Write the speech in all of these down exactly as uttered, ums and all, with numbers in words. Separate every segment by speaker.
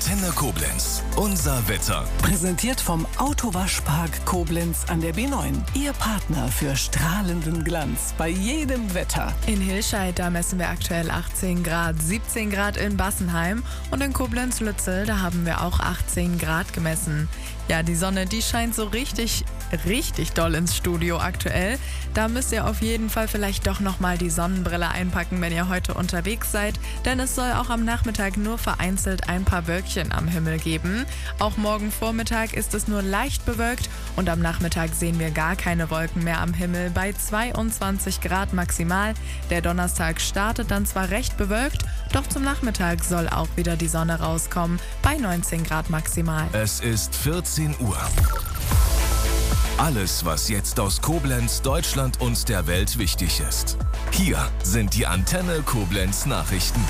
Speaker 1: Antenne Koblenz. Unser Wetter.
Speaker 2: Präsentiert vom Autowaschpark Koblenz an der B neun. Ihr Partner für strahlenden Glanz bei jedem Wetter.
Speaker 3: In Hilscheid, da messen wir aktuell achtzehn Grad, siebzehn Grad in Bassenheim und in Koblenz-Lützel, da haben wir auch achtzehn Grad gemessen. Ja, die Sonne, die scheint so richtig, richtig doll ins Studio aktuell. Da müsst ihr auf jeden Fall vielleicht doch nochmal die Sonnenbrille einpacken, wenn ihr heute unterwegs seid, denn es soll auch am Nachmittag nur vereinzelt ein paar Wölkchen am Himmel geben. Auch morgen Vormittag ist es nur leicht bewölkt und am Nachmittag sehen wir gar keine Wolken mehr am Himmel bei zweiundzwanzig Grad maximal. Der Donnerstag startet dann zwar recht bewölkt, doch zum Nachmittag soll auch wieder die Sonne rauskommen bei neunzehn Grad maximal.
Speaker 1: Es ist vierzehn Uhr. Alles, was jetzt aus Koblenz, Deutschland und der Welt wichtig ist. Hier sind die Antenne Koblenz Nachrichten.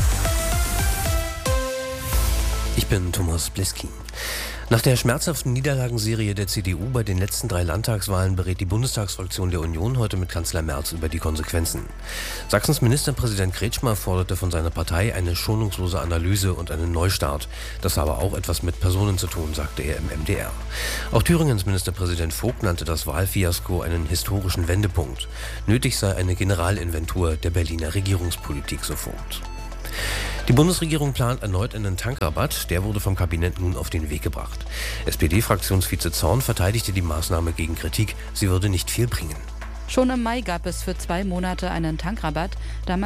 Speaker 4: Ich bin Thomas Bliskin. Nach der schmerzhaften Niederlagenserie der C D U bei den letzten drei Landtagswahlen berät die Bundestagsfraktion der Union heute mit Kanzler Merz über die Konsequenzen. Sachsens Ministerpräsident Kretschmer forderte von seiner Partei eine schonungslose Analyse und einen Neustart. Das habe auch etwas mit Personen zu tun, sagte er im M D R. Auch Thüringens Ministerpräsident Vogt nannte das Wahlfiasko einen historischen Wendepunkt. Nötig sei eine Generalinventur der Berliner Regierungspolitik sofort. Die Bundesregierung plant erneut einen Tankrabatt. Der wurde vom Kabinett nun auf den Weg gebracht. S P D-Fraktionsvize Zorn verteidigte die Maßnahme gegen Kritik. Sie würde nicht viel bringen.
Speaker 5: Schon im Mai gab es für zwei Monate einen Tankrabatt. Damals